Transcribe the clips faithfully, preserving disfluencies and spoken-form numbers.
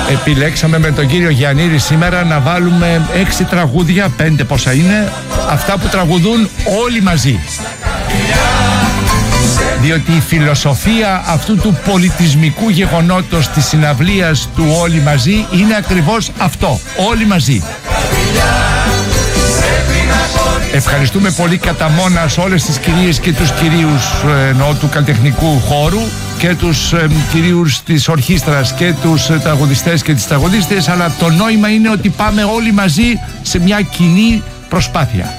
Επιλέξαμε με τον κύριο Γιαννίδη σήμερα να βάλουμε έξι τραγούδια, πέντε πόσα είναι, αυτά που τραγουδούν όλοι μαζί. Διότι η φιλοσοφία αυτού του πολιτισμικού γεγονότος της συναυλίας του όλοι μαζί είναι ακριβώς αυτό, όλοι μαζί. Ευχαριστούμε πολύ κατά μόνας όλες τις κυρίες και τους κυρίους εννοώ, του καλλιτεχνικού χώρου και τους ε, κυρίους της ορχήστρας και τους ε, τραγουδιστές και τις τραγουδίστες, αλλά το νόημα είναι ότι πάμε όλοι μαζί σε μια κοινή προσπάθεια.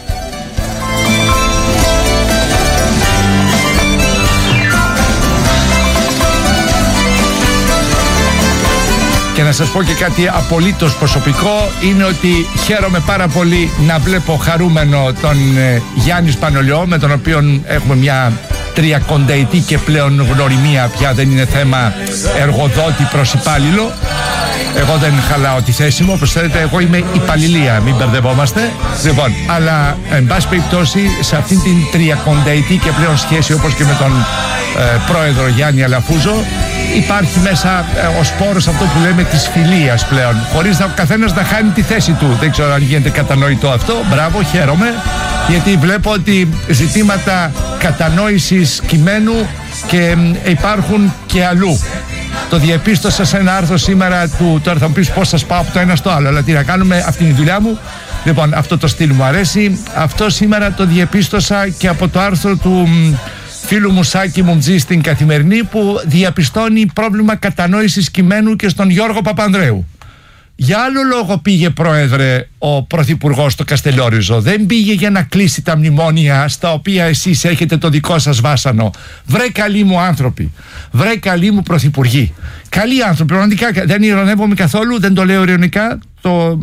Και να σας πω και κάτι απολύτως προσωπικό, είναι ότι χαίρομαι πάρα πολύ να βλέπω χαρούμενο τον ε, Γιάννη Σπανολιό, με τον οποίο έχουμε μια τριακονταετή και πλέον γνωριμία, πια δεν είναι θέμα εργοδότη προς υπάλληλο. Εγώ δεν χαλάω τη θέση μου, όπως θέλετε, εγώ είμαι υπαλληλία, μην μπερδευόμαστε. Λοιπόν, αλλά εν πάση περιπτώσει σε αυτήν την τριακονταετή και πλέον σχέση, όπως και με τον ε, πρόεδρο Γιάννη Αλαφούζο, υπάρχει μέσα ε, ο σπόρος αυτό που λέμε της φιλίας πλέον, χωρίς να, ο καθένας να χάνει τη θέση του. Δεν ξέρω αν γίνεται κατανοητό αυτό. Μπράβο, χαίρομαι, γιατί βλέπω ότι ζητήματα κατανόησης κειμένου και ε, υπάρχουν και αλλού. Το διεπίστωσα σε ένα άρθρο σήμερα του, τώρα θα μου πεις πώς σας πάω από το ένα στο άλλο, αλλά τι να κάνουμε, αυτή είναι η δουλειά μου. Λοιπόν, αυτό το στυλ μου αρέσει. Αυτό σήμερα το διεπίστωσα και από το άρθρο του φίλου μου Σάκη Μουμτζή στην Καθημερινή, που διαπιστώνει πρόβλημα κατανόησης κειμένου και στον Γιώργο Παπανδρέου. Για άλλο λόγο πήγε, πρόεδρε, ο πρωθυπουργός στο Καστελόριζο. Δεν πήγε για να κλείσει τα μνημόνια στα οποία εσείς έχετε το δικό σας βάσανο. Βρε καλοί μου άνθρωποι, βρε καλοί μου πρωθυπουργοί, καλοί άνθρωποι, πραγματικά, δεν ειρωνεύομαι καθόλου, δεν το λέω ειρωνικά, το,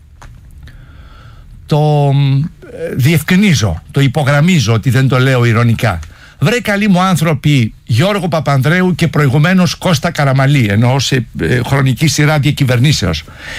το διευκρινίζω, το υπογραμμίζω ότι δεν το λέω ειρωνικά. Βρε καλοί μου άνθρωποι, Γιώργο Παπανδρέου και προηγουμένως Κώστα Καραμαλή, ενώ σε ε, χρονική σειρά διακυβερνήσεως,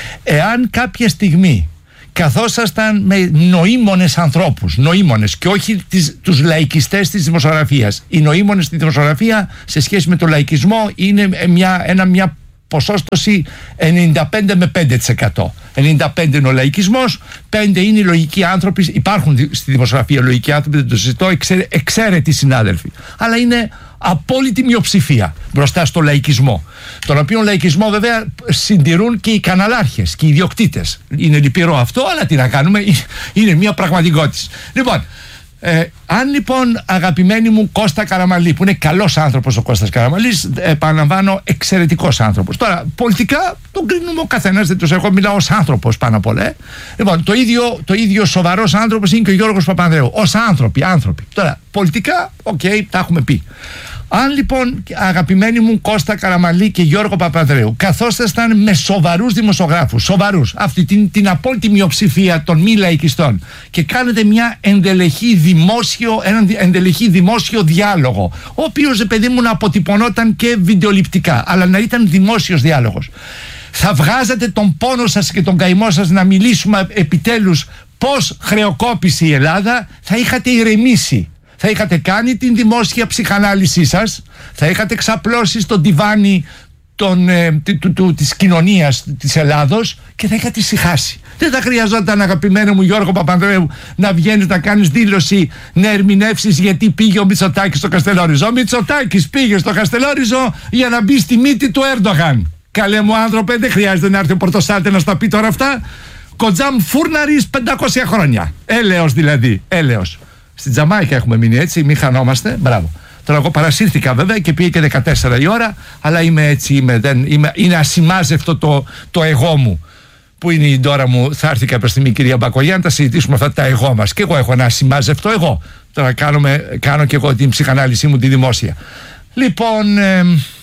εάν κάποια στιγμή καθόσασταν με νοήμονες ανθρώπους, νοήμονες και όχι τις, τους λαϊκιστές της δημοσιογραφίας, οι νοήμονες στη δημοσιογραφία σε σχέση με τον λαϊκισμό είναι μια, ένα, μια ποσόστοση ενενήντα πέντε με πέντε τοις εκατό. ενενήντα πέντε είναι ο λαϊκισμός, πέντε είναι οι λογικοί άνθρωποι. Υπάρχουν στη δημοσιογραφία λογικοί άνθρωποι, δεν το συζητώ, εξαίρε, εξαίρετοι συνάδελφοι. Αλλά είναι απόλυτη μειοψηφία μπροστά στο λαϊκισμό. Τον οποίο λαϊκισμό βέβαια συντηρούν και οι καναλάρχες και οι ιδιοκτήτες. Είναι λυπηρό αυτό, αλλά τι να κάνουμε, είναι μια πραγματικότητα. Λοιπόν, Ε, αν λοιπόν, αγαπημένοι μου, Κώστα Καραμαλή, που είναι καλός άνθρωπος ο Κώστας Καραμαλής, επαναλαμβάνω, εξαιρετικός άνθρωπος. Τώρα, πολιτικά τον κρίνουμε ο καθένας, δεν τους έχω, μιλάω ως άνθρωπος πάνω απ' όλα. Ε. Λοιπόν, το ίδιο, το ίδιο σοβαρός άνθρωπος είναι και ο Γιώργος Παπανδρέου. Ως άνθρωποι, άνθρωποι. Τώρα, πολιτικά, οκ, okay, τα έχουμε πει. Αν λοιπόν, αγαπημένοι μου Κώστα Καραμαλή και Γιώργο Παπανδρέου, καθόσασταν με σοβαρούς δημοσιογράφους, σοβαρούς, αυτή την, την απόλυτη μειοψηφία των μη λαϊκιστών, και κάνετε μια ενδελεχή δημόσιο, έναν ενδελεχή δημόσιο διάλογο, ο οποίος, παιδί μου, να αποτυπωνόταν και βιντεοληπτικά, αλλά να ήταν δημόσιος διάλογος, θα βγάζατε τον πόνο σας και τον καημό σας να μιλήσουμε επιτέλους πώς χρεοκόπησε η Ελλάδα, θα είχατε ηρεμήσει. Θα είχατε κάνει την δημόσια ψυχανάλυση σας, θα είχατε ξαπλώσει στο τιβάνι των, ε, του, του, του, της κοινωνίας της Ελλάδος και θα είχατε ησυχάσει. Δεν θα χρειαζόταν, αγαπημένο μου Γιώργο Παπανδρέου, να βγαίνεις να κάνεις δήλωση, να ερμηνεύσεις γιατί πήγε ο Μητσοτάκης στο Καστελόριζο. Ο Μητσοτάκης πήγε στο Καστελόριζο για να μπει στη μύτη του Έρντογαν. Καλέ μου άνθρωπε, δεν χρειάζεται να έρθει ο Πορτοσάλτε να στα πει τώρα αυτά. Κοντζάμ φούρναρης πεντακόσια χρόνια. Έλεος δηλαδή, έλεος. Στην Τζαμάικα έχουμε μείνει, έτσι, μην χανόμαστε. Μπράβο. Τώρα εγώ παρασύρθηκα βέβαια και πήγε και δεκατέσσερα η ώρα, αλλά είμαι έτσι, είμαι, δεν, είμαι, είναι ασημάζευτο το, το εγώ μου. Που είναι η Ντόρα μου, θα έρθει κάποια στιγμή η κυρία Μπακογιά να τα συζητήσουμε αυτά τα εγώ μας. Και εγώ έχω ένα ασημάζευτο εγώ. Τώρα κάνουμε, κάνω και εγώ την ψυχανάλυση μου τη δημόσια. Λοιπόν, ε,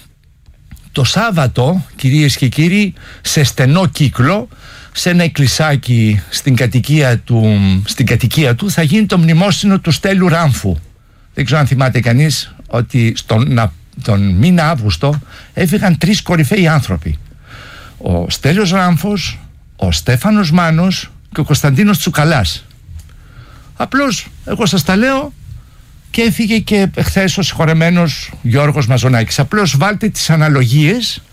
το Σάββατο, κυρίες και κύριοι, σε στενό κύκλο, σε ένα εκκλησάκι στην κατοικία του, στην κατοικία του θα γίνει το μνημόσυνο του Στέλιου Ράμφου. Δεν ξέρω αν θυμάται κανείς ότι στον, τον μήνα Αύγουστο έφυγαν τρεις κορυφαίοι άνθρωποι. Ο Στέλιος Ράμφος, ο Στέφανος Μάνος και ο Κωνσταντίνος Τσουκαλάς. Απλώς εγώ σας τα λέω και έφυγε και χθες ο συγχωρεμένος Γιώργος Μαζονάκης. Απλώς βάλτε τις αναλογίες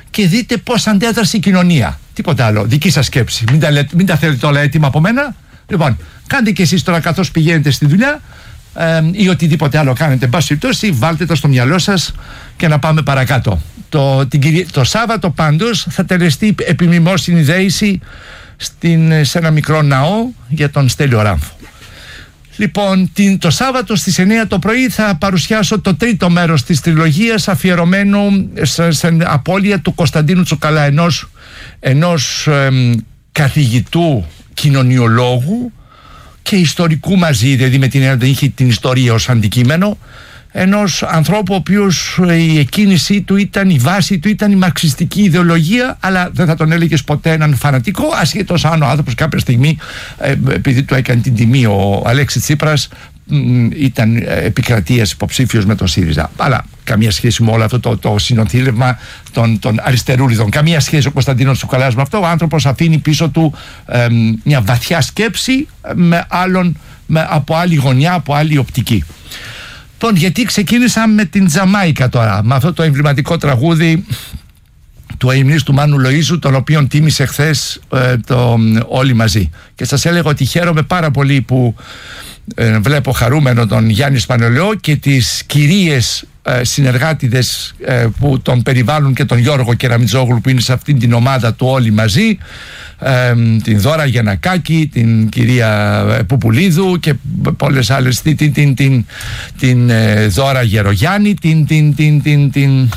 και δείτε πώς αντέδρασε η κοινωνία. Τίποτα άλλο. Δική σας σκέψη. Μην τα, λέτε, μην τα θέλετε όλα έτοιμα από μένα. Λοιπόν, κάντε και εσείς τώρα καθώς πηγαίνετε στη δουλειά ε, ή οτιδήποτε άλλο κάνετε, εν πάση περιπτώσει, βάλτε τα στο μυαλό σας και να πάμε παρακάτω. Το, την, το Σάββατο πάντως θα τελεστεί επιμνημόσυνη δέηση στην, σε ένα μικρό ναό για τον Στέλιο Ράμφο. Λοιπόν, την, το Σάββατο στις εννιά το πρωί θα παρουσιάσω το τρίτο μέρος της τριλογίας αφιερωμένο στην απώλεια του Κωνσταντίνου Τσουκαλά, ενός, ενός ε, καθηγητού κοινωνιολόγου και ιστορικού μαζί, δηλαδή με την έννοια ότι είχε την ιστορία ως αντικείμενο, ενός ανθρώπου ο οποίος η εκκίνησή του ήταν, η βάση του ήταν η μαρξιστική ιδεολογία, αλλά δεν θα τον έλεγες ποτέ έναν φανατικό, ασχέτως αν ο άνθρωπος κάποια στιγμή, ε, επειδή του έκανε την τιμή ο Αλέξης Τσίπρας, ήταν επικρατείας υποψήφιος με τον ΣΥΡΙΖΑ. Αλλά καμία σχέση με όλο αυτό το, το συνοθήλευμα των, των αριστερούλιδων. Καμία σχέση ο Κωνσταντίνος Τσουκαλάς με αυτό. Ο άνθρωπος αφήνει πίσω του ε, μια βαθιά σκέψη με άλλον, με, από άλλη γωνιά, από άλλη οπτική. Τον, γιατί ξεκίνησα με την Τζαμάικα τώρα, με αυτό το εμβληματικό τραγούδι του αημνής του Μάνου Λοΐζου, τον οποίον τίμησε χθες ε, το Όλοι Μαζί. Και σας έλεγα ότι χαίρομαι πάρα πολύ που ε, βλέπω χαρούμενο τον Γιάννη Σπανιολεό και τις κυρίες ε, συνεργάτιδες ε, που τον περιβάλλουν και τον Γιώργο Κεραμιτζόγλου που είναι σε αυτήν την ομάδα του Όλοι Μαζί, ε, την Δώρα Γιαννακάκη, την κυρία Πουπουλίδου και πολλές άλλες, την, την, την, την, την ε, Δώρα Γερογιάννη, την, την, την, την, την,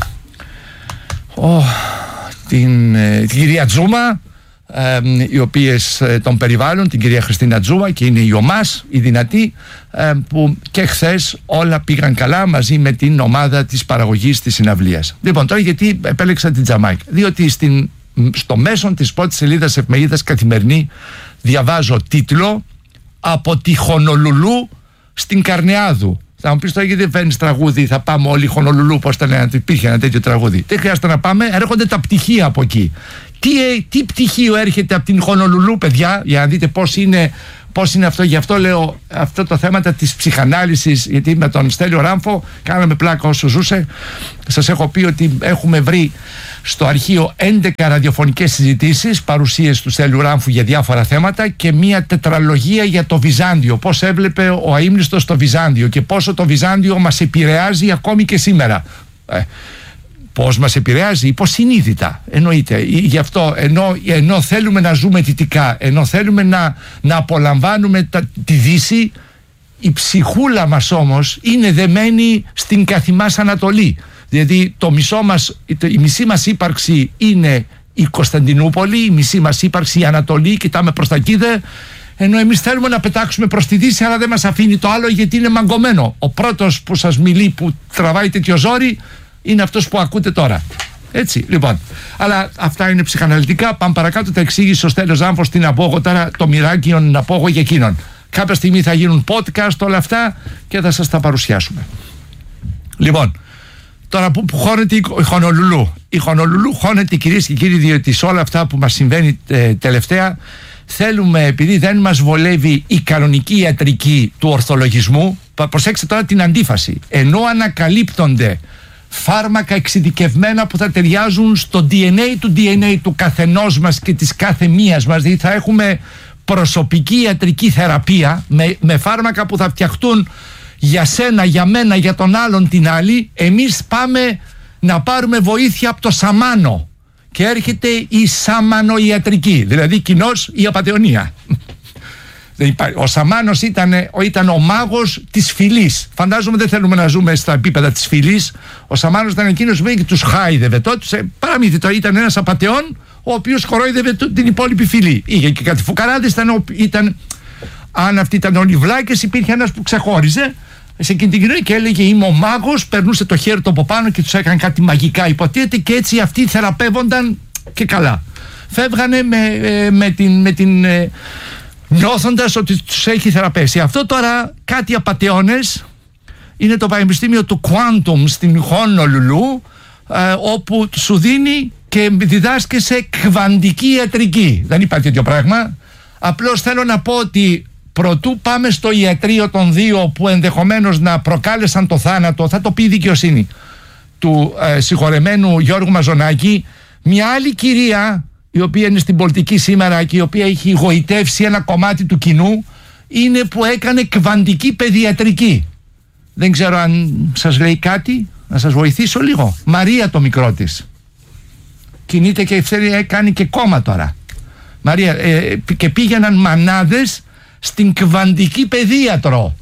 oh, την, ε, την κυρία Τζούμα, ε, οι οποίες ε, τον περιβάλλουν, την κυρία Χριστίνα Τζούμα, και είναι η ΟΜΑΣ, η δυνατή, ε, που και χθες όλα πήγαν καλά μαζί με την ομάδα της παραγωγής της συναυλίας. Λοιπόν, τώρα γιατί επέλεξα την Τζαμάικα? Διότι στην, στο μέσον της πρώτης σελίδας εφημερίδας Καθημερινή διαβάζω τίτλο «Από τη Χονολουλού στην Καρνεάδου». Θα μου πεις τώρα, γιατί δεν φέρνεις τραγούδι, θα πάμε όλοι Χονολουλού, πώς τα λένε, υπήρχε ένα τέτοιο τραγούδι. Δεν χρειάζεται να πάμε, έρχονται τα πτυχία από εκεί. Τι, τι πτυχίο έρχεται από την Χονολουλού, παιδιά, για να δείτε πώς είναι, πώς είναι αυτό. Γι' αυτό λέω αυτό το θέμα της ψυχανάλυσης, γιατί με τον Στέλιο Ράμφο κάναμε πλάκα όσο ζούσε. Σας έχω πει ότι έχουμε βρει στο αρχείο έντεκα ραδιοφωνικές συζητήσεις, παρουσίες του Στέλιου Ράμφου για διάφορα θέματα και μία τετραλογία για το Βυζάντιο. Πώς έβλεπε ο αείμνηστος το Βυζάντιο και πόσο το Βυζάντιο μας επηρεάζει ακόμη και σήμερα. Ε, πώς μας επηρεάζει? Υποσυνείδητα, εννοείται. Γι' αυτό, ενώ, ενώ θέλουμε να ζούμε δυτικά, ενώ θέλουμε να, να απολαμβάνουμε τα, τη Δύση, η ψυχούλα μας όμως είναι δεμένη στην καθημάς Ανατολή. Δηλαδή το μισό μας, η μισή μας ύπαρξη είναι η Κωνσταντινούπολη, η μισή μας ύπαρξη η Ανατολή, κοιτάμε προς τα κείδε, ενώ εμείς θέλουμε να πετάξουμε προς τη Δύση, αλλά δεν μας αφήνει το άλλο γιατί είναι μαγκωμένο. Ο πρώτος που σας μιλεί, που τραβάει τέτοιο ζόρι, είναι αυτός που ακούτε τώρα. Έτσι, λοιπόν. Αλλά αυτά είναι ψυχαναλυτικά. Πάμε παρακάτω. Τα εξήγησε ο Στέλιος Ράμφος. Τι να πω εγώ τώρα, το μοιράκι να πω εγώ για εκείνον. Κάποια στιγμή θα γίνουν podcast όλα αυτά και θα σας τα παρουσιάσουμε. Λοιπόν, τώρα που, που χώνεται η Χονολουλού. Η Χονολουλού χώνεται, κυρίες και κύριοι, διότι σε όλα αυτά που μας συμβαίνει ε, τελευταία, θέλουμε, επειδή δεν μας βολεύει η κανονική ιατρική του ορθολογισμού, προσέξτε τώρα την αντίφαση, ενώ ανακαλύπτονται φάρμακα εξειδικευμένα που θα ταιριάζουν στο ντι εν έι του ντι εν έι του καθενός μας και της κάθε μίας μας, δηλαδή θα έχουμε προσωπική ιατρική θεραπεία με, με φάρμακα που θα φτιαχτούν για σένα, για μένα, για τον άλλον την άλλη. Εμείς πάμε να πάρουμε βοήθεια από το σαμάνο και έρχεται η σαμανοϊατρική, δηλαδή κοινώς η απατεωνία. Ο σαμάνος ήταν, ήταν ο μάγος της φυλής. Φαντάζομαι δεν θέλουμε να ζούμε στα επίπεδα της φυλής. Ο σαμάνος ήταν εκείνος που τους χάιδευε. Τότε παραμύθι, το ήταν ένας απατεών ο οποίος χορόιδευε την υπόλοιπη φυλή. Είχε και κάτι φουκαράδες, ήταν, ήταν, αν αυτοί ήταν όλοι βλάκες, υπήρχε ένας που ξεχώριζε σε εκείνη την κοινωνία και έλεγε είμαι ο μάγος, περνούσε το χέρι του από πάνω και τους έκανε κάτι μαγικά, υποτίθεται, και έτσι αυτοί θεραπεύονταν και καλά. Φεύγανε με, με την... Με την νιώθοντας ότι τους έχει θεραπεύσει. Αυτό τώρα κάτι απατεώνες είναι το Πανεπιστήμιο του Quantum στην Χονολουλού, ε, όπου σου δίνει και διδάσκεσαι κβαντική ιατρική. Δεν υπάρχει τέτοιο πράγμα. Απλώς θέλω να πω ότι προτού πάμε στο ιατρείο των δύο που ενδεχομένως να προκάλεσαν το θάνατο, θα το πει η δικαιοσύνη, του ε, συγχωρεμένου Γιώργου Μαζονάκη, Μια άλλη κυρία, η οποία είναι στην πολιτική σήμερα και η οποία έχει γοητεύσει ένα κομμάτι του κοινού, είναι που έκανε κβαντική παιδιατρική. Δεν ξέρω αν σας λέει κάτι, να σας βοηθήσω λίγο. Μαρία το μικρό της. Κινείται και θέλει, κάνει και κόμμα τώρα. Μαρία, ε, και πήγαιναν μανάδες στην κβαντική παιδίατρο.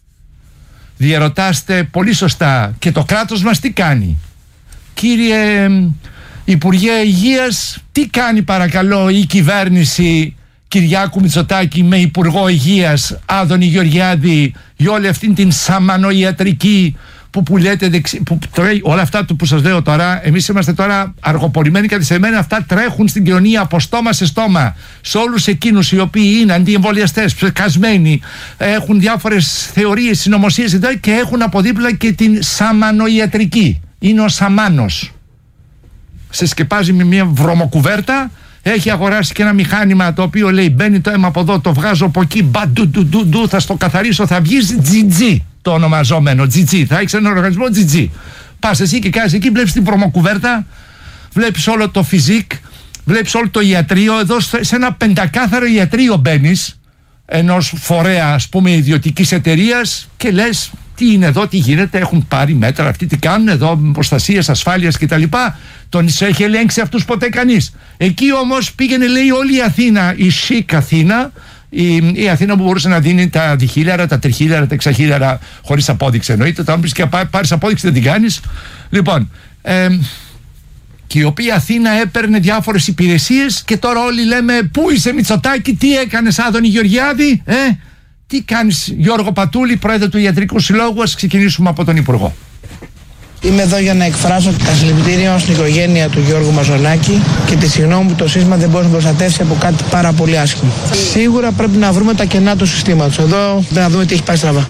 Διερωτάστε πολύ σωστά, και το κράτος μας τι κάνει? Κύριε Υπουργέ Υγείας, τι κάνει παρακαλώ η κυβέρνηση Κυριάκου Μητσοτάκη με Υπουργό Υγείας Άδωνη Γεωργιάδη για όλη αυτήν την σαμανοϊατρική που, που λέτε δεξι... που τρέχει, όλα αυτά που σας λέω τώρα, εμείς είμαστε τώρα αργοπορημένοι, καθυστερημένοι, αυτά τρέχουν στην κοινωνία από στόμα σε στόμα σε όλους εκείνους οι οποίοι είναι αντιεμβολιαστές, ψεκασμένοι, έχουν διάφορες θεωρίες, συνωμοσίες και έχουν από δίπλα και την σαμανοϊατρική. Είναι ο Σαμάνος. Σε σκεπάζει με μια βρωμοκουβέρτα, έχει αγοράσει και ένα μηχάνημα το οποίο λέει μπαίνει το αίμα από εδώ, το βγάζω από εκεί, μπα ντου ντου ντου ντου, θα στο καθαρίσω, θα βγεις τζιτζι, το ονομαζόμενο τζιτζι, θα έχεις έναν οργανισμό τζιτζι. Πας εσύ και κάνεις εκεί, βλέπεις την βρωμοκουβέρτα, βλέπεις όλο το φιζικ, βλέπεις όλο το ιατρείο, εδώ σε ένα πεντακάθαρο ιατρείο μπαίνεις, ενός φορέα ας πούμε ιδιωτικής εταιρείας, και λες τι είναι εδώ, τι γίνεται, έχουν πάρει μέτρα αυτοί, τι κάνουν εδώ, προστασίες, ασφάλειας κτλ. Τον έχει ελέγξει αυτούς ποτέ κανείς? Εκεί όμως πήγαινε, λέει, όλη η Αθήνα, η chic Αθήνα, η, η Αθήνα που μπορούσε να δίνει τα διχίλιαρα, τα τριχίλιαρα, τα εξαχίλιαρα χωρίς απόδειξη εννοείται. Όταν πεις και πάρεις απόδειξη δεν την κάνεις. Λοιπόν, ε, και η οποία Αθήνα έπαιρνε διάφορες υπηρεσίες, και τώρα όλοι λέμε πού είσαι Μητσοτάκη, τι έκανες Άδωνη Γεωργιάδη, ε? Τι κάνεις Γιώργο Πατούλη, πρόεδρε του Ιατρικού Συλλόγου? Ας ξεκινήσουμε από τον Υπουργό. Είμαι εδώ για να εκφράσω τα συλληπιτήρια στην οικογένεια του Γιώργου Μαζονάκη και τη συγγνώμη που το σύστημα δεν μπορεί να προστατεύσει από κάτι πάρα πολύ άσχημο. Σίγουρα πρέπει να βρούμε τα κενά του συστήματος. Εδώ πρέπει να δούμε τι έχει πάει στραβά.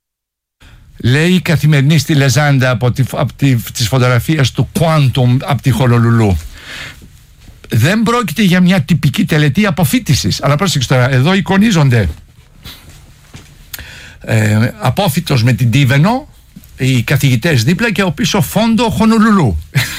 Λέει η Καθημερινή στη Λεζάντα από, τη, από τη, τις φωτογραφίες του Quantum από τη Χονολουλού. Δεν πρόκειται για μια τυπική τελετή αποφύτισης. Αλλά πρόσεξε τώρα, εδώ εικονίζονται ε, απόφυτος με την Τίβενο, οι καθηγητές δίπλα και ο πίσω φόντο Χονολουλού.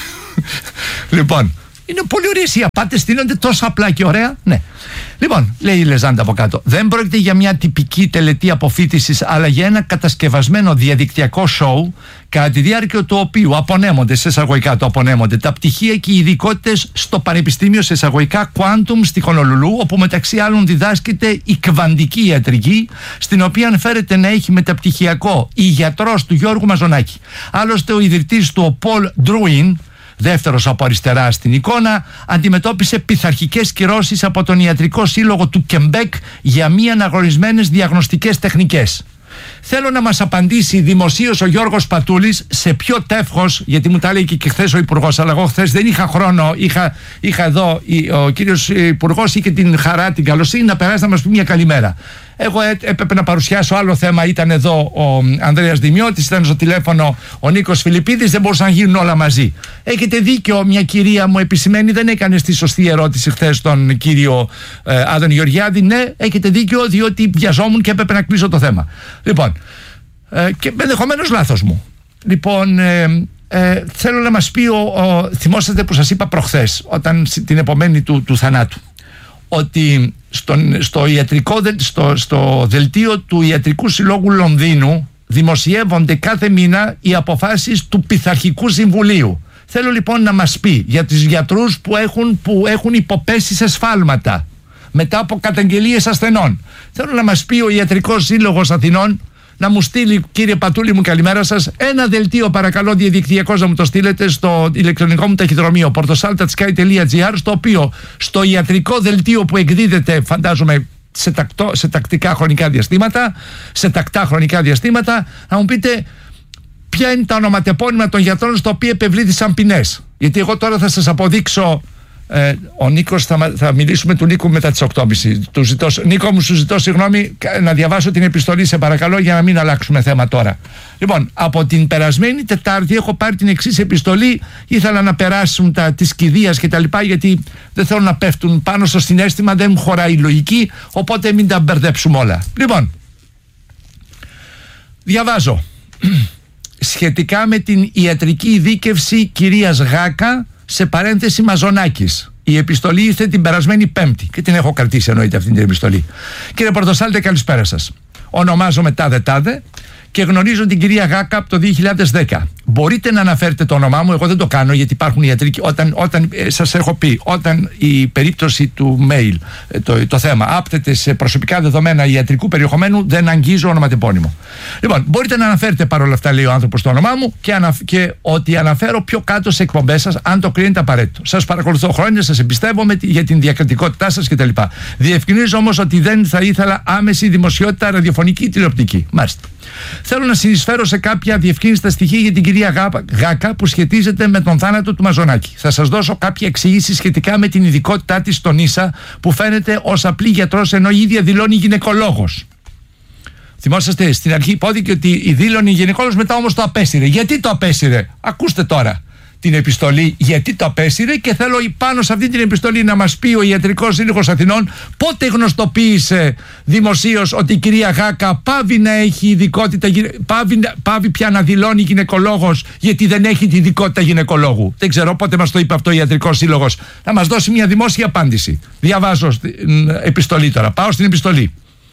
Λοιπόν, είναι πολύ ωραίες οι απάτες, στείνονται τόσο απλά και ωραία. Ναι. Λοιπόν, λέει η Λεζάντα από κάτω, δεν πρόκειται για μια τυπική τελετή αποφύτισης, αλλά για ένα κατασκευασμένο διαδικτυακό σοου, κατά τη διάρκεια του οποίου απονέμονται, σε εισαγωγικά το απονέμονται, τα πτυχία και οι ειδικότητες στο Πανεπιστήμιο, σε εισαγωγικά Quantum στη Χονολουλού, όπου μεταξύ άλλων διδάσκεται η κβαντική ιατρική, στην οποία αναφέρεται να έχει μεταπτυχιακό η γιατρός του Γιώργου Μαζονάκη. Άλλωστε, ο ιδρυτής του, ο Πολ Ντρούιν, δεύτερος από αριστερά στην εικόνα, αντιμετώπισε πειθαρχικές κυρώσεις από τον Ιατρικό Σύλλογο του Κεμπέκ για μη αναγνωρισμένες διαγνωστικές τεχνικές. Θέλω να μας απαντήσει δημοσίως ο Γιώργος Πατούλης σε ποιο τεύχος, γιατί μου τα λέει και, και χθες ο Υπουργός, αλλά εγώ χθες δεν είχα χρόνο, είχα, είχα εδώ, ο κύριος Υπουργός είχε την χαρά, την καλοσύνη να περάσει να μας πει μια καλημέρα. Εγώ έπρεπε να παρουσιάσω άλλο θέμα, ήταν εδώ ο Ανδρέας Δημιώτης, ήταν στο τηλέφωνο ο Νίκος Φιλιππίδης, δεν μπορούσαν να γίνουν όλα μαζί. Έχετε δίκιο, μια κυρία μου επισημαίνει, δεν έκανε στη σωστή ερώτηση χθες τον κύριο ε, Άδωνη Γεωργιάδη. Ναι, έχετε δίκιο, διότι βιαζόμουν και έπρεπε να κλείσω το θέμα. Λοιπόν, ε, και ενδεχομένως λάθος μου. Λοιπόν, ε, ε, θέλω να μας πει, ο, ο, θυμόσαστε που σας είπα προχθές, όταν την επομένη του, του θανάτου, ότι στον, στο, ιατρικό, στο, στο δελτίο του Ιατρικού Συλλόγου Λονδίνου δημοσιεύονται κάθε μήνα οι αποφάσεις του Πειθαρχικού Συμβουλίου. Θέλω λοιπόν να μας πει για τους γιατρούς που έχουν, που έχουν υποπέσει σε σφάλματα μετά από καταγγελίες ασθενών. Θέλω να μας πει ο Ιατρικός Σύλλογος Αθηνών, να μου στείλει, κύριε Πατούλη μου καλημέρα σας, ένα δελτίο παρακαλώ διαδικτυακώς να μου το στείλετε στο ηλεκτρονικό μου ταχυδρομείο portosaltatsky τελεία gr, στο οποίο στο ιατρικό δελτίο που εκδίδεται φαντάζομαι σε, τακτό, σε τακτικά χρονικά διαστήματα, σε τακτά χρονικά διαστήματα, να μου πείτε ποια είναι τα ονοματεπώνυμα των γιατρών στο οποίο επευλήθησαν ποινές. Γιατί εγώ τώρα θα σας αποδείξω. Ε, ο Νίκος, θα, θα μιλήσουμε του Νίκου μετά τις οκτώ και μισή. Του ζητώ, Νίκο μου, σου ζητώ συγγνώμη να διαβάσω την επιστολή, σε παρακαλώ, για να μην αλλάξουμε θέμα τώρα. Λοιπόν, από την περασμένη Τετάρτη έχω πάρει την εξής επιστολή. Ήθελα να περάσουν τα της κηδείας και τα λοιπά, γιατί δεν θέλω να πέφτουν πάνω στο συναίσθημα, δεν μου χωράει η λογική, οπότε μην τα μπερδέψουμε όλα. Λοιπόν, διαβάζω σχετικά με την ιατρική ειδίκευση κυρίας Γάκα σε παρένθεση Μαζονάκης. Η επιστολή ήρθε την περασμένη Πέμπτη και την έχω κρατήσει, εννοείται, αυτή την επιστολή. Κύριε Πορτοσάλτε, καλησπέρα σας. Ονομάζομαι τάδε τάδε και γνωρίζω την κυρία Γάκα από το δύο χιλιάδες δέκα. Μπορείτε να αναφέρετε το όνομά μου? Εγώ δεν το κάνω, γιατί υπάρχουν ιατροί. Όταν, όταν ε, σας έχω πει, όταν η περίπτωση του mail, ε, το, το θέμα, άπτεται σε προσωπικά δεδομένα ιατρικού περιεχομένου, δεν αγγίζω ονοματεπώνυμο. Λοιπόν, μπορείτε να αναφέρετε παρόλα αυτά, λέει ο άνθρωπος, το όνομά μου και, ανα, και ότι αναφέρω πιο κάτω σε εκπομπές σας, αν το κρίνετε απαραίτητο. Σας παρακολουθώ χρόνια, σας εμπιστεύομαι για την διακριτικότητά σας κτλ. Διευκρινίζω όμως ότι δεν θα ήθελα άμεση δημοσιότητα ραδιοφωνική ή τηλεοπτική. Μάλιστα. Θέλω να συνεισφέρω σε κάποια διευκρίνηστα στοιχεία για την κυρία Γάκα που σχετίζεται με τον θάνατο του Μαζονάκη. Θα σας δώσω κάποια εξηγήσεις σχετικά με την ειδικότητά της στον Ίσα, που φαίνεται ως απλή γιατρός ενώ η ίδια δηλώνει γυναικολόγος. Θυμόσαστε, στην αρχή υπόθηκε ότι η δήλωνε γυναικολόγος, μετά όμως το απέσυρε. Γιατί το απέσυρε? Ακούστε τώρα την επιστολή γιατί το απέσυρε, και θέλω πάνω σε αυτή την επιστολή να μας πει ο Ιατρικός Σύλλογος Αθηνών πότε γνωστοποίησε δημοσίως ότι η κυρία Γάκα πάβει να έχει ειδικότητα, πάβει, πάβει πια να δηλώνει γυναικολόγος, γιατί δεν έχει τη ειδικότητα γυναικολόγου. Δεν ξέρω πότε μας το είπε αυτό ο Ιατρικός Σύλλογος. Να μας δώσει μια δημόσια απάντηση. Διαβάζω στην επιστολή τώρα. Πάω στην επιστολή.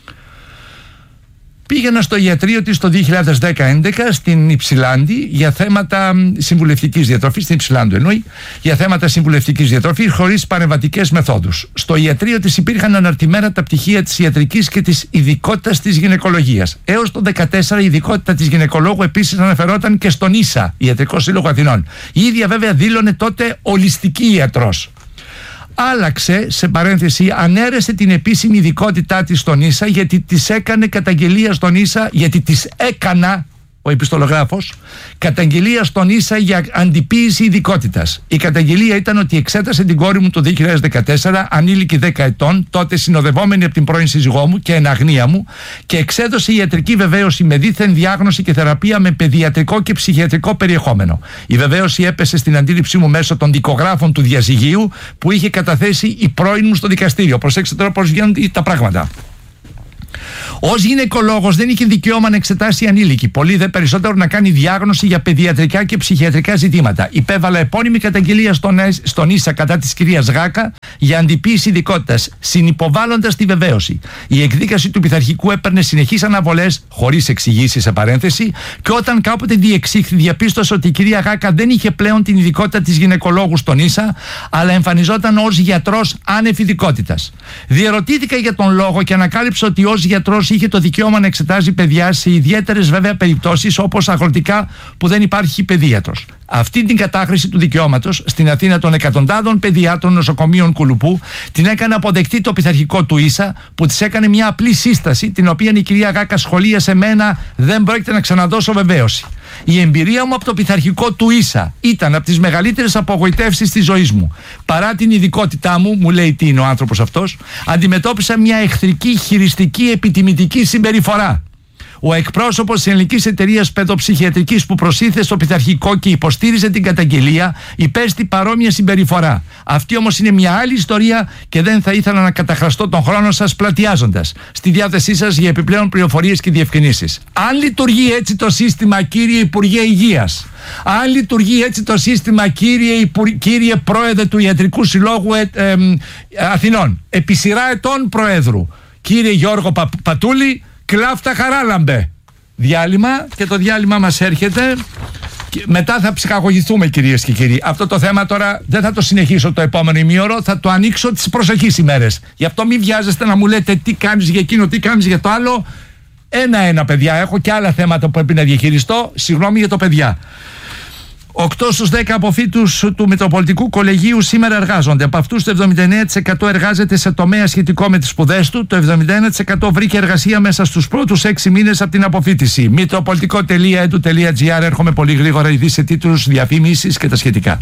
Πήγαινα στο ιατρείο της το δύο χιλιάδες δέκα έντεκα στην Υψηλάντη για θέματα συμβουλευτικής διατροφής, στην Υψηλάντου εννοεί, για θέματα συμβουλευτικής διατροφής χωρίς παρεμβατικές μεθόδους. Στο ιατρείο της υπήρχαν αναρτημένα τα πτυχία της ιατρικής και της ειδικότητας της γυναικολογίας. Έως το δύο χιλιάδες δεκατέσσερα η ειδικότητα της γυναικολόγου επίσης αναφερόταν και στον Ίσα, Ιατρικό Σύλλογο Αθηνών. Η ίδια βέβαια δήλωνε τότε ολιστική ιατρός. Άλλαξε, σε παρένθεση, ανέρεσε την επίσημη ειδικότητά της στον Ίσα, γιατί της έκανε καταγγελία στον Ίσα, γιατί της έκανα, ο επιστολογράφος, καταγγελία στον Ίσα για αντιποίηση ειδικότητας. Η καταγγελία ήταν ότι εξέτασε την κόρη μου το δύο χιλιάδες δεκατέσσερα, ανήλικη δέκα ετών, τότε συνοδευόμενη από την πρώην σύζυγό μου και εν αγνία μου, και εξέδωσε ιατρική βεβαίωση με δίθεν διάγνωση και θεραπεία με παιδιατρικό και ψυχιατρικό περιεχόμενο. Η βεβαίωση έπεσε στην αντίληψή μου μέσω των δικογράφων του διαζυγίου που είχε καταθέσει η πρώην μου στο δικαστήριο. Προσέξτε τώρα πώς βγαίνουν τα πράγματα. Ως γυναικολόγος δεν είχε δικαίωμα να εξετάσει ανήλικη, πολύ δε περισσότερο να κάνει διάγνωση για παιδιατρικά και ψυχιατρικά ζητήματα. Υπέβαλα επώνυμη καταγγελία στον, στον Ίσα κατά της κυρίας Γάκα για αντιποίηση ειδικότητας, συνυποβάλλοντας τη βεβαίωση. Η εκδίκαση του πειθαρχικού έπαιρνε συνεχείς αναβολές, χωρίς εξηγήσεις σε παρένθεση, και όταν κάποτε διεξήχθη, διαπίστωσε ότι η κυρία Γάκα δεν είχε πλέον την ειδικότητα της γυναικολόγου στον Ίσα, αλλά εμφανιζόταν ως γιατρός άνευ ειδικότητας. Διερωτήθηκα για τον λόγο και ανακάλυψα ότι ως γιατρός είχε το δικαίωμα να εξετάζει παιδιά σε ιδιαίτερες βέβαια περιπτώσεις, όπως αγροτικά που δεν υπάρχει παιδίατρος. Αυτή την κατάχρηση του δικαιώματος στην Αθήνα των εκατοντάδων παιδιάτρων νοσοκομείων Κουλουπού την έκανε αποδεκτή το πειθαρχικό του Ίσα, που της έκανε μια απλή σύσταση, την οποία η κυρία Γάκα σχολίασε με ένα «δεν πρόκειται να ξαναδώσω βεβαίωση». Η εμπειρία μου από το πειθαρχικό του Ίσα ήταν από τις μεγαλύτερες απογοητεύσεις της ζωής μου. Παρά την ειδικότητά μου, μου λέει τι είναι ο άνθρωπος αυτός, αντιμετώπισα μια εχθρική, χειριστική, επιτιμητική συμπεριφορά. Ο εκπρόσωπος της ελληνικής εταιρείας παιδοψυχιατρικής που προσήλθε στο πειθαρχικό και υποστήριζε την καταγγελία υπέστη παρόμοια συμπεριφορά. Αυτή όμως είναι μια άλλη ιστορία και δεν θα ήθελα να καταχραστώ τον χρόνο σας πλατιάζοντας. Στη διάθεσή σας για επιπλέον πληροφορίες και διευκρινήσεις. Αν λειτουργεί έτσι το σύστημα, κύριε Υπουργέ Υγείας, αν λειτουργεί έτσι το σύστημα, κύριε, Υπου... κύριε Πρόεδρε του Ιατρικού Συλλόγου ε, ε, ε, Αθηνών, επί σειρά ετών Προέδρου, κύριε Γιώργο Πα... Πατούλη, κλάφτα χαράλαμπε. Διάλειμμα, και το διάλειμμα μας έρχεται. Μετά θα ψυχαγωγηθούμε, κυρίες και κύριοι. Αυτό το θέμα τώρα δεν θα το συνεχίσω το επόμενο ημίωρο, θα το ανοίξω τις προσεχείς ημέρες. Γι' αυτό μην βιάζεστε να μου λέτε τι κάνεις για εκείνο, τι κάνεις για το άλλο. Ένα-ένα, παιδιά. Έχω και άλλα θέματα που πρέπει να διαχειριστώ. Συγγνώμη για το παιδιά. οκτώ στους δέκα αποφύτους του Μητροπολιτικού Κολεγίου σήμερα εργάζονται. Από αυτούς το εβδομήντα εννέα τοις εκατό εργάζεται σε τομέα σχετικό με τις σπουδές του. Το εβδομήντα ένα τοις εκατό βρήκε εργασία μέσα στους πρώτους έξι μήνες από την αποφύτιση. μητροπολιτικό τελεία έντου τελεία τζι άρ. Έρχομαι πολύ γρήγορα ήδη σε τίτλους, διαφήμισης και τα σχετικά.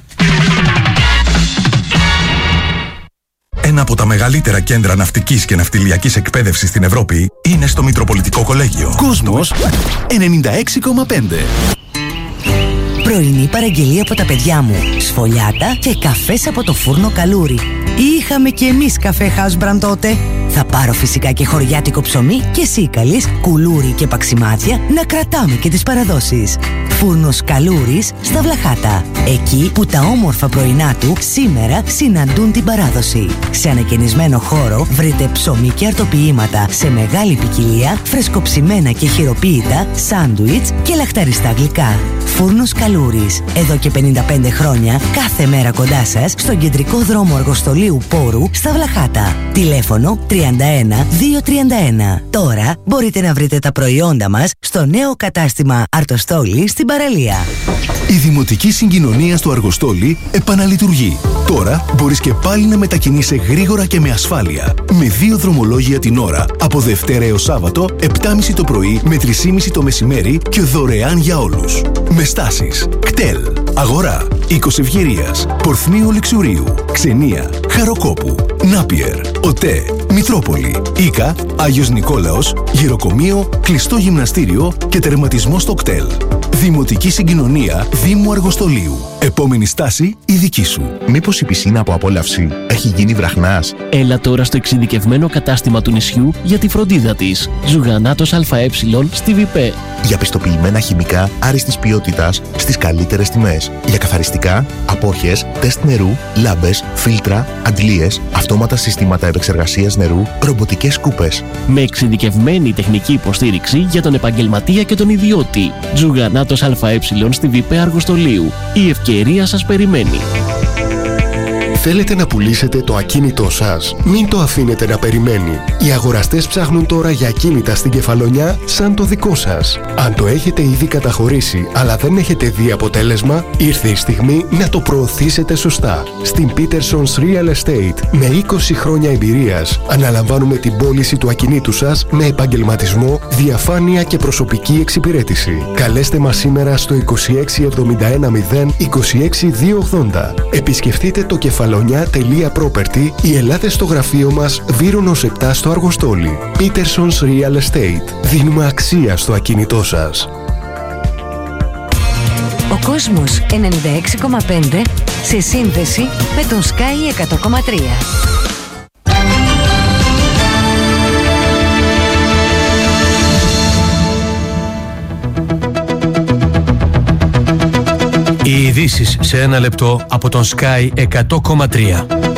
Ένα από τα μεγαλύτερα κέντρα ναυτικής και ναυτιλιακής εκπαίδευσης στην Ευρώπη είναι στο Μητροπολιτικό Κολέγιο. Κόσμος ενενήντα έξι κόμμα πέντε. Πρωινή παραγγελία από τα παιδιά μου. Σφολιάτα και καφές από το φούρνο Καλούρι. Είχαμε κι εμείς καφέ Housebrand τότε. Θα πάρω φυσικά και χωριάτικο ψωμί και σίκαλης, κουλούρι και παξιμάδια να κρατάμε και τις παραδόσεις. Φούρνος Καλούρης στα Βλαχάτα. Εκεί που τα όμορφα πρωινά του σήμερα συναντούν την παράδοση. Σε ανακαινισμένο χώρο βρείτε ψωμί και αρτοποιήματα σε μεγάλη ποικιλία, φρεσκοψημένα και χειροποίητα, σάντουιτς και λαχταριστά γλυκά. Φούρνος Καλούρης. Εδώ και πενήντα πέντε χρόνια, κάθε μέρα κοντά σας, στον κεντρικό δρόμο Αργοστολίου Πόρου στα Βλαχάτα. Τηλέφωνο τριάντα ένα διακόσια τριάντα ένα. Τώρα μπορείτε να βρείτε τα προϊόντα μας στο νέο κατάστημα Αρτοστόλη στην παραλία. Η Δημοτική Συγκοινωνία του Αργοστόλη επαναλειτουργεί. Τώρα μπορείς και πάλι να μετακινείσαι γρήγορα και με ασφάλεια. Με δύο δρομολόγια την ώρα, από Δευτέρα έως Σάββατο, επτά και μισή το πρωί με τρεις και μισή το μεσημέρι και δωρεάν για όλους. Με στάσεις κτέλ, Αγορά, Οίκος Ευγυρίας, Πορθμίου Λιξουρίου, Ξενία, Χαροκόπου, Νάπιερ, ΟΤΕ, Μητρόπολη, Ίκα, Άγιος Νικόλαος, Γεροκομείο, κλειστό γυμναστήριο και τερματισμό στο κτέλ. Δημοτική Συγκοινωνία Δήμου Αργοστολίου. Επόμενη στάση η δική σου. Μήπως η πισίνα από απόλαυση έχει γίνει βραχνάς? Έλα τώρα στο εξειδικευμένο κατάστημα του νησιού για τη φροντίδα της. Ζουγανάτος ΑΕ στη ΒΙΠΕ. Για πιστοποιημένα χημικά άριστης ποιότητας στις καλύτερες τιμές. Για καθαριστικά, απόχες, τεστ νερού, λάμπες, φίλτρα, αντλίες, αυτόματα συστήματα επεξεργασίας νερού, ρομποτικές σκούπες. Με εξειδικευμένη τεχνική υποστήριξη για τον επαγγελματία και τον ιδιώτη. Ζουγανάτος ΑΕ στη ΒΙΠΕ Αργοστολίου. Η ευκαιρία σας περιμένει. Θέλετε να πουλήσετε το ακίνητό σας? Μην το αφήνετε να περιμένει. Οι αγοραστές ψάχνουν τώρα για ακίνητα στην Κεφαλονιά σαν το δικό σας. Αν το έχετε ήδη καταχωρήσει αλλά δεν έχετε δει αποτέλεσμα, ήρθε η στιγμή να το προωθήσετε σωστά. Στην Peterson's Real Estate, με είκοσι χρόνια εμπειρίας, αναλαμβάνουμε την πώληση του ακινήτου σας με επαγγελματισμό, διαφάνεια και προσωπική εξυπηρέτηση. Καλέστε μας σήμερα στο είκοσι έξι εβδομήντα ένα μηδέν είκοσι έξι διακόσια ογδόντα. Επισκεφτείτε το κεφαλονιά.property ή ελάτε στο γραφείο μας Βύρονος επτά στο Αργοστόλι. Peterson's Real Estate. Δίνουμε αξία στο ακίνητό σας. Ο κόσμος ενενήντα έξι κόμμα πέντε σε σύνδεση με τον Sky εκατό κόμμα τρία. Οι ειδήσεις σε ένα λεπτό από τον Sky εκατό κόμμα τρία.